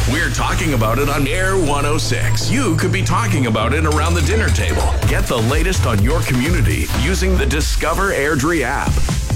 We're talking about it on Air 106. You could be talking about it around the dinner table. Get the latest on your community using the Discover Airdrie app.